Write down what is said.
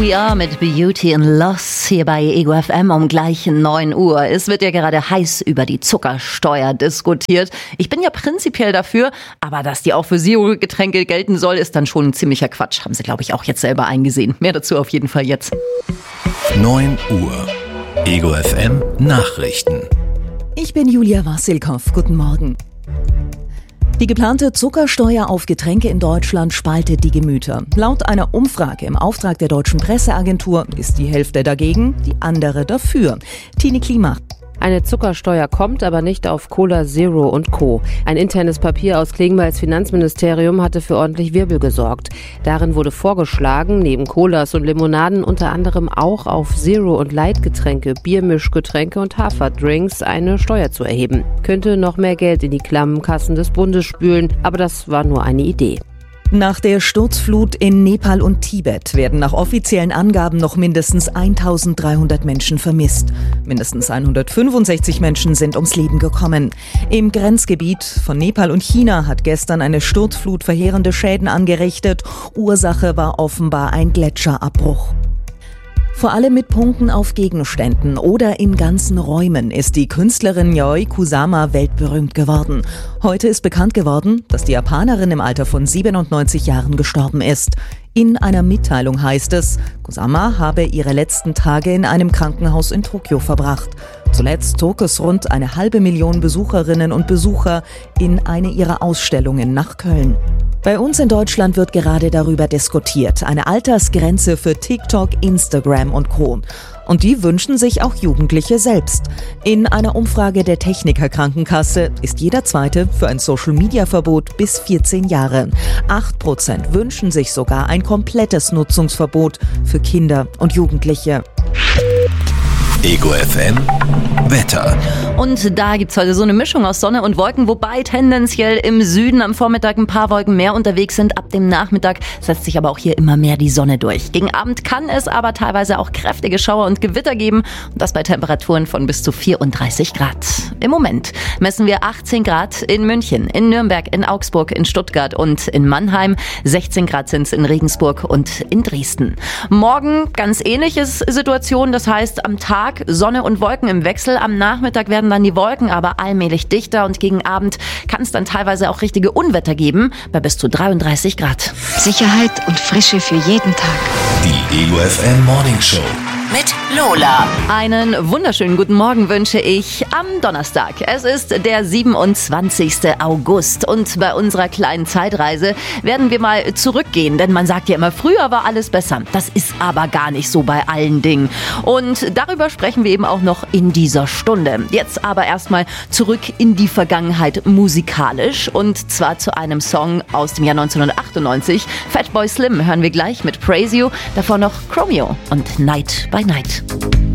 We Are mit Beauty and Loss hier bei Ego FM um gleich 9 Uhr. Es wird ja gerade heiß über die Zuckersteuer diskutiert. Ich bin ja prinzipiell dafür, aber dass die auch für Zero-Getränke gelten soll, ist dann schon ein ziemlicher Quatsch. Haben sie, glaube ich, auch jetzt selber eingesehen. Mehr dazu auf jeden Fall jetzt. 9 Uhr. Ego FM Nachrichten. Ich bin Julia Wassilkow. Guten Morgen. Die geplante Zuckersteuer auf Getränke in Deutschland spaltet die Gemüter. Laut einer Umfrage im Auftrag der Deutschen Presseagentur ist die Hälfte dagegen, die andere dafür. Tini Klima. Eine Zuckersteuer kommt, aber nicht auf Cola Zero und Co. Ein internes Papier aus Klingbeils Finanzministerium hatte für ordentlich Wirbel gesorgt. Darin wurde vorgeschlagen, neben Colas und Limonaden unter anderem auch auf Zero- und Light-Getränke, Biermischgetränke und Haferdrinks eine Steuer zu erheben. Könnte noch mehr Geld in die klammen Kassen des Bundes spülen, aber das war nur eine Idee. Nach der Sturzflut in Nepal und Tibet werden nach offiziellen Angaben noch mindestens 1300 Menschen vermisst. Mindestens 165 Menschen sind ums Leben gekommen. Im Grenzgebiet von Nepal und China hat gestern eine Sturzflut verheerende Schäden angerichtet. Ursache war offenbar ein Gletscherabbruch. Vor allem mit Punkten auf Gegenständen oder in ganzen Räumen ist die Künstlerin Yayoi Kusama weltberühmt geworden. Heute ist bekannt geworden, dass die Japanerin im Alter von 97 Jahren gestorben ist. In einer Mitteilung heißt es, Kusama habe ihre letzten Tage in einem Krankenhaus in Tokio verbracht. Zuletzt zog es rund 500.000 Besucherinnen und Besucher in eine ihrer Ausstellungen nach Köln. Bei uns in Deutschland wird gerade darüber diskutiert, eine Altersgrenze für TikTok, Instagram und Co. Und die wünschen sich auch Jugendliche selbst. In einer Umfrage der Techniker Krankenkasse ist jeder Zweite für ein Social-Media-Verbot bis 14 Jahre. 8% wünschen sich sogar ein komplettes Nutzungsverbot für Kinder und Jugendliche. Ego FM Wetter. Und da gibt's heute so eine Mischung aus Sonne und Wolken, wobei tendenziell im Süden am Vormittag ein paar Wolken mehr unterwegs sind. Ab dem Nachmittag setzt sich aber auch hier immer mehr die Sonne durch. Gegen Abend kann es aber teilweise auch kräftige Schauer und Gewitter geben. Und das bei Temperaturen von bis zu 34 Grad. Im Moment messen wir 18 Grad in München, in Nürnberg, in Augsburg, in Stuttgart und in Mannheim. 16 Grad sind's in Regensburg und in Dresden. Morgen ganz ähnliche Situation, das heißt am Tag Sonne und Wolken im Wechsel. Am Nachmittag werden dann die Wolken aber allmählich dichter und gegen Abend kann es dann teilweise auch richtige Unwetter geben, bei bis zu 33 Grad. Sicherheit und Frische für jeden Tag. Die Ego FM Morning Show. Mit Lola. Einen wunderschönen guten Morgen wünsche ich am Donnerstag. Es ist der 27. August und bei unserer kleinen Zeitreise werden wir mal zurückgehen, denn man sagt ja immer, früher war alles besser. Das ist aber gar nicht so bei allen Dingen. Und darüber sprechen wir eben auch noch in dieser Stunde. Jetzt aber erstmal zurück in die Vergangenheit musikalisch und zwar zu einem Song aus dem Jahr 1998. Fatboy Slim hören wir gleich mit Praise You, davor noch Chromeo und Night by Night.